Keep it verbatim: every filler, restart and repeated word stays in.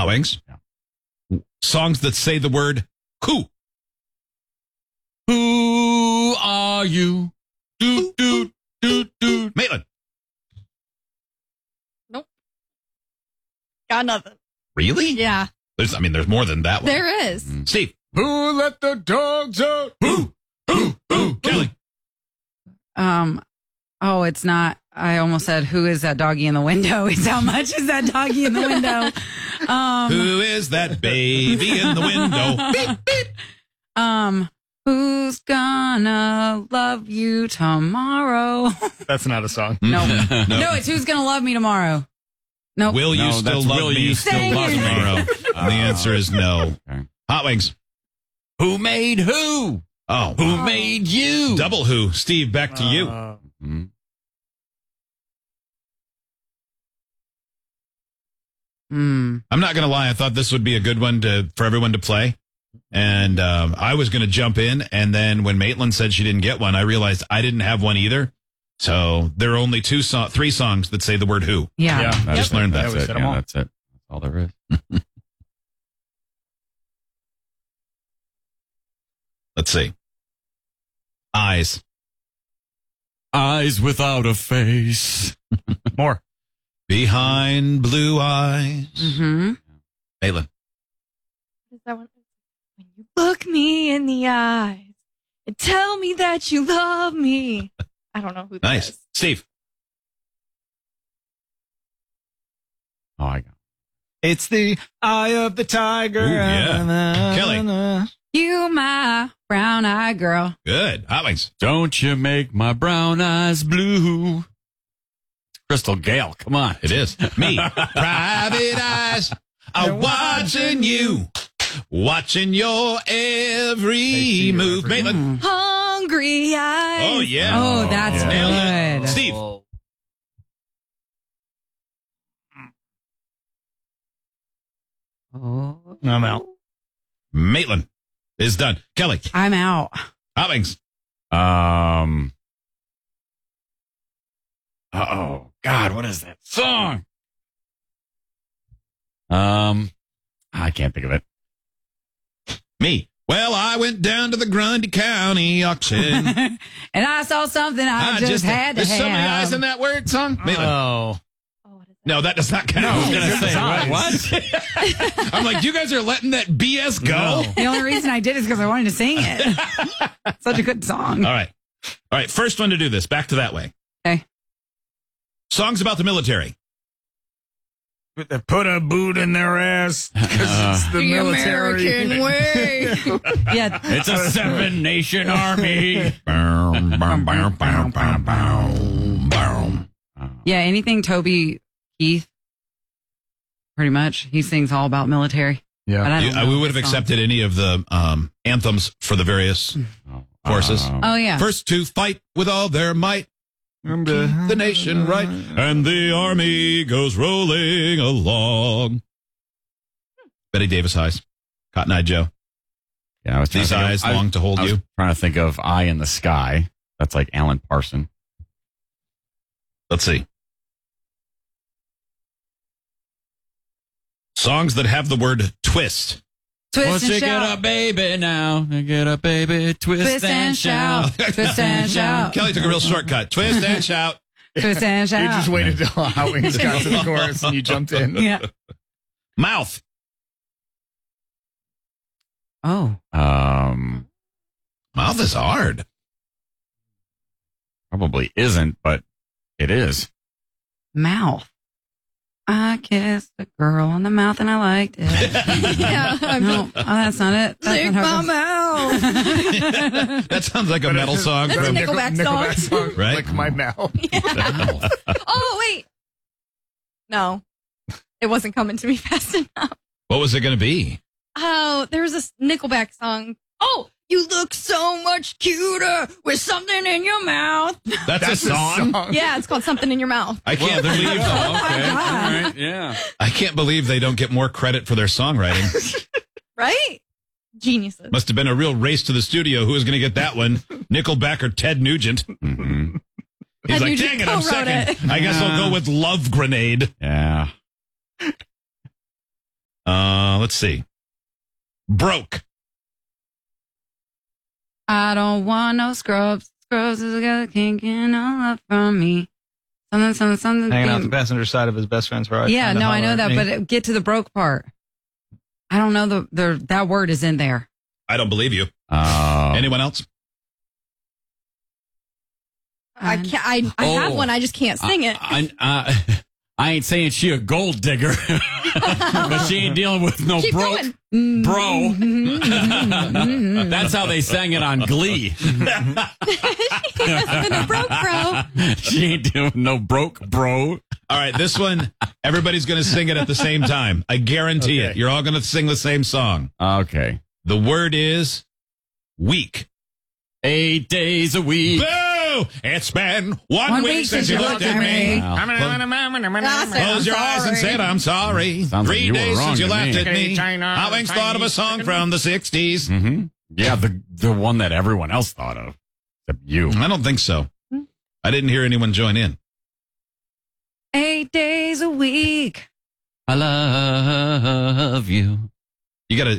Hot Wings. Yeah. Songs that say the word who. Who are you? Do, do, do, do. Maitland. Nope. Got nothing. Really? Yeah, There's, I mean, there's more than that one. there is. Mm. Steve. Who let the dogs out? Who? Who? Who? Kelly. Um, oh, it's not. I almost said, "Who is that doggy in the window?" It's how much is that doggy in the window? Um, Who is that baby in the window? Beep, beep. um, who's gonna love you tomorrow? That's not a song. No, No. no, it's who's gonna love me tomorrow. No, Will you No, still that's love will me you still Thank love you. me? tomorrow? And the answer is no. Okay. Hot Wings. Who made who? Oh. Who made you? Double who. Steve, back to you. Uh, Mhm. Hmm. I'm not going to lie. I thought this would be a good one to for everyone to play. And um, I was going to jump in. And then when Maitland said she didn't get one, I realized I didn't have one either. So there are only two so- three songs that say the word who. Yeah. Yeah. That's Just it. learned that. That's Yeah, we it. said 'em Yeah, all. that's it. That's all there is. Let's see. Eyes. Eyes without a face. more. Behind blue eyes. Mm-hmm. Maitland. Is that one? When you look me in the eyes and tell me that you love me. I don't know who that Nice. is. Steve. Oh, I got It's the eye of the tiger. Ooh, yeah. Kelly. You, my brown eyed girl. Good. Hot Wings. Don't you make my brown eyes blue. It's Crystal Gale. Come on. It is. Me. Private eyes are watching you. Watching your every see your move. every Maitland. Hungry eyes. Oh, yeah. Oh, that's Yeah. Nailed it. good. Steve. Oh, I'm out. Maitland is done. Kelly. I'm out. Hot Wings. Um. Oh God, what is that song? Um, I can't think of it. Me. Well, I went down to the Grundy County auction. And I saw something I, just, had to There's have. so many eyes in that word song. Maitland. Oh. Oh, what is that? No, that does not count. I was gonna say Eyes. what? What? I'm like, you guys are letting that B S go? No. The only reason I did is because I wanted to sing it. Such a good song. All right. All right. First one to do this. Back to that way. Okay. Songs about the military. Put a boot in their ass because it's the, The military. American way. Yeah. It's a seven nation army. Boom, boom, boom, boom, boom, boom, boom. Yeah. Anything Toby Keith, pretty much. He sings all about military. But Yeah. I don't Yeah, know we would have the song. accepted any of the um, anthems for the various forces. Um, Oh, yeah. First to fight with all their might, keep the nation right, and the army goes rolling along. Betty Davis eyes, Cotton Eye Joe. yeah, I was trying These to think of- eyes I- long to hold I was you. trying to think of Eye in the Sky. That's like Alan Parson. Let's see. Songs that have the word twist. Twist Once and you get shout. a baby now, you get a baby, twist, Twist and shout. Twist and shout. Kelly took a real shortcut. Twist and shout. Twist and You just shout. waited till Hot Wings got to the chorus and you jumped in. Yeah. Mouth. Oh. Um, Mouth is hard. probably isn't, but it is. Mouth. I kissed a girl on the mouth and I liked it. Yeah. I'm No, oh, that's not it. That's Lick not my how it mouth. That sounds like a metal song. That's a From, Nickelback Nickelback song. song. Right? Like my mouth. Oh, wait. No. It wasn't coming to me fast enough. what was it going to be? Oh, there was this Nickelback song. Oh, you look so much cuter with something in your mouth. That's, That's a song. Yeah, it's called Something in Your Mouth. I can't believe. okay. God. All right. Yeah. I can't believe they don't get more credit for their songwriting. Right? Geniuses. Must have been a real race to the studio. Who was going to get that one? Nickelback or Ted Nugent? hmm He's Ted like, Nugent dang it, I'm co-wrote second. it. I guess I'll go with Love Grenade. Yeah. Uh, let's see. Broke. I don't want no scrubs. Scrubs is got kinking all up from me. Something, something, something. Hanging out the thing. passenger side of his best friend's ride. Yeah, trying to no, I holler know at that, me. but it- get to the broke part. I don't know the, the that word is in there. I don't believe you. Uh, Anyone else? I can't. I, I have Oh. one. I just can't sing it. I, I, I ain't saying she a gold digger, but she ain't dealing with no Keep broke going. bro. That's how they sang it on Glee. The broke bro. She ain't doing no broke bro. All right, this one, everybody's going to sing it at the same time. I guarantee Okay. it. You're all going to sing the same song. Okay. The word is week. Eight days a week. Boo! It's been one, One week, since you looked at me. Wow. I said, Closed I'm your eyes and sorry. said, I'm sorry. Sounds like Three you were days wrong since you to laughed me. at me. China, I once thought of a song from the sixties. Mm-hmm. Yeah, the the one that everyone else thought of, except you. I don't think so. I didn't hear anyone join in. Eight days a week. I love you. You got to